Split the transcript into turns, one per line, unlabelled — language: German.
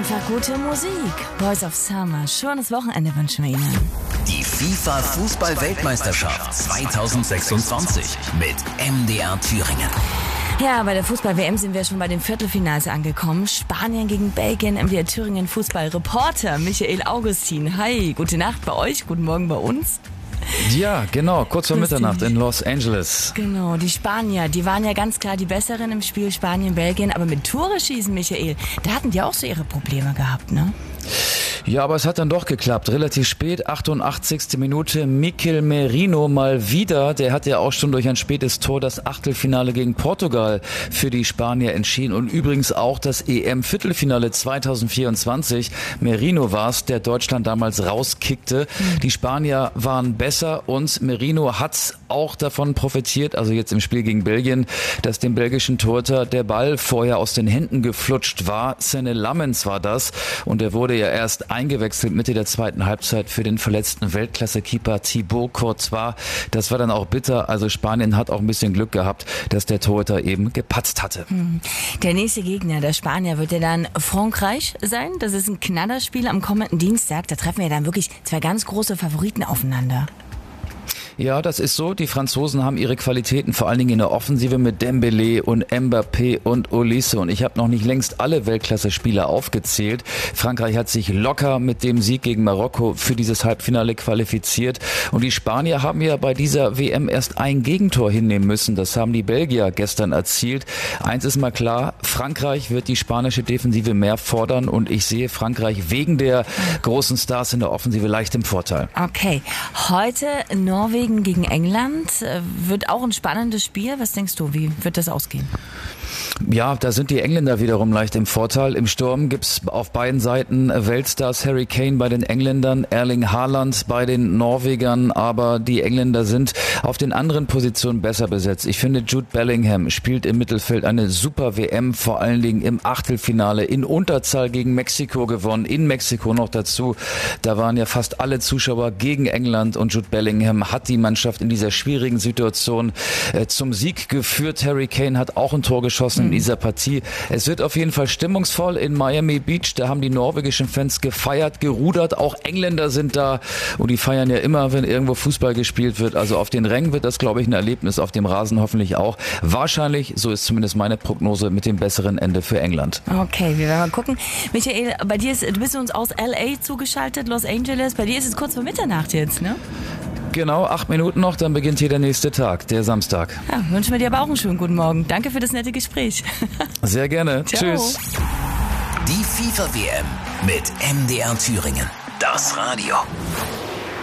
Einfach gute Musik. Boys of Summer. Schönes Wochenende wünschen wir Ihnen.
Die FIFA-Fußball-Weltmeisterschaft 2026 mit MDR Thüringen.
Ja, bei der Fußball-WM sind wir schon bei den Viertelfinals angekommen. Spanien gegen Belgien, MDR Thüringen Fußballreporter Michael Augustin. Hi, gute Nacht bei euch, guten Morgen bei uns.
Ja, genau, kurz vor Mitternacht in Los Angeles.
Genau, die Spanier, die waren ja ganz klar die Besseren im Spiel Spanien-Belgien, aber mit Tore schießen, Michael, da hatten die auch so ihre Probleme gehabt, ne?
Ja, aber es hat dann doch geklappt. Relativ spät, 88. Minute, Mikel Merino mal wieder. Der hat ja auch schon durch ein spätes Tor das Achtelfinale gegen Portugal für die Spanier entschieden. Und übrigens auch das EM-Viertelfinale 2024. Merino war es, der Deutschland damals rauskickte. Die Spanier waren besser und Merino hat auch davon profitiert, also jetzt im Spiel gegen Belgien, dass dem belgischen Torhüter der Ball vorher aus den Händen geflutscht war. Senne Lammens war das und der wurde ja erst eingewechselt Mitte der zweiten Halbzeit für den verletzten Weltklasse-Keeper Thibaut Courtois. Das war dann auch bitter. Also Spanien hat auch ein bisschen Glück gehabt, dass der Torhüter eben gepatzt hatte.
Der nächste Gegner der Spanier wird ja dann Frankreich sein. Das ist ein Knallerspiel am kommenden Dienstag. Da treffen wir dann wirklich zwei ganz große Favoriten aufeinander.
Ja, das ist so. Die Franzosen haben ihre Qualitäten vor allen Dingen in der Offensive mit Dembélé und Mbappé und Olise. Und ich habe noch nicht längst alle Weltklasse-Spieler aufgezählt. Frankreich hat sich locker mit dem Sieg gegen Marokko für dieses Halbfinale qualifiziert. Und die Spanier haben ja bei dieser WM erst ein Gegentor hinnehmen müssen. Das haben die Belgier gestern erzielt. Eins ist mal klar, Frankreich wird die spanische Defensive mehr fordern. Und ich sehe Frankreich wegen der großen Stars in der Offensive leicht im Vorteil.
Okay, heute Norwegen gegen England wird auch ein spannendes Spiel. Was denkst du, wie wird das ausgehen?
Ja, da sind die Engländer wiederum leicht im Vorteil. Im Sturm gibt's auf beiden Seiten Weltstars, Harry Kane bei den Engländern, Erling Haaland bei den Norwegern, aber die Engländer sind auf den anderen Positionen besser besetzt. Ich finde, Jude Bellingham spielt im Mittelfeld eine super WM, vor allen Dingen im Achtelfinale in Unterzahl gegen Mexiko gewonnen, in Mexiko noch dazu. Da waren ja fast alle Zuschauer gegen England und Jude Bellingham hat die Mannschaft in dieser schwierigen Situation zum Sieg geführt. Harry Kane hat auch ein Tor geschossen in dieser Partie. Es wird auf jeden Fall stimmungsvoll in Miami Beach. Da haben die norwegischen Fans gefeiert, gerudert. Auch Engländer sind da und die feiern ja immer, wenn irgendwo Fußball gespielt wird. Also auf den Rängen wird das, glaube ich, ein Erlebnis. Auf dem Rasen hoffentlich auch. Wahrscheinlich, so ist zumindest meine Prognose, mit dem besseren Ende für England.
Okay, wir werden mal gucken. Michael, bei dir du bist uns aus LA zugeschaltet, Los Angeles. Bei dir ist es kurz vor Mitternacht jetzt, ne?
Genau, 8 Minuten noch, dann beginnt hier der nächste Tag, der Samstag.
Ja, wünschen wir dir aber auch einen schönen guten Morgen. Danke für das nette Gespräch.
Sehr gerne.
Ciao.
Tschüss.
Die FIFA-WM mit MDR Thüringen. Das Radio.